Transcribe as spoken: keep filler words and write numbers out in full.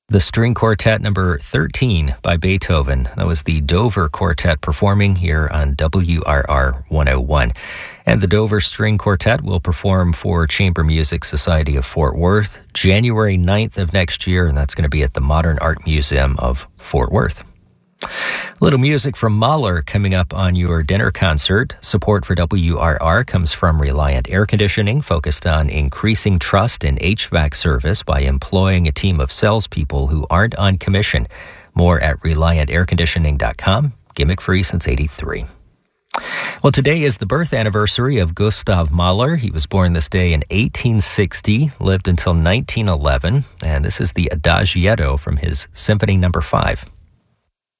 The String Quartet number thirteen by Beethoven. That was the Dover Quartet performing here on W R R one oh one. And the Dover String Quartet will perform for Chamber Music Society of Fort Worth January ninth of next year, and that's going to be at the Modern Art Museum of Fort Worth. A little music from Mahler coming up on your dinner concert. Support for W R R comes from Reliant Air Conditioning, focused on increasing trust in H V A C service by employing a team of salespeople who aren't on commission. More at reliant air conditioning dot com. Gimmick free since eighty-three. Well, today is the birth anniversary of Gustav Mahler. He was born this day in eighteen sixty, lived until nineteen eleven, and this is the Adagietto from his Symphony Number five.